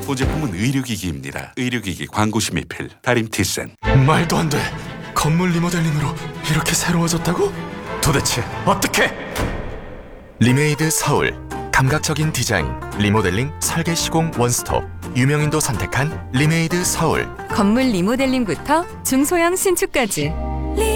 본 제품은 의료기기입니다. 의료기기 광고 심의필 다림티센. 말도 안 돼. 건물 리모델링으로 이렇게 새로워졌다고? 도대체 어떻게? 리메이드 서울. 감각적인 디자인, 리모델링, 설계 시공 원스톱. 유명인도 선택한 리메이드 서울. 건물 리모델링부터 중소형 신축까지